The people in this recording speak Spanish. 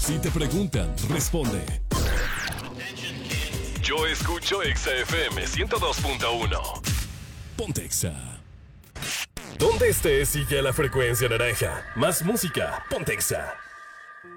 Si te preguntan, responde. Yo escucho Exa FM 102.1. Ponte Exa. Donde estés, sigue la frecuencia naranja. Más música, ponte Exa.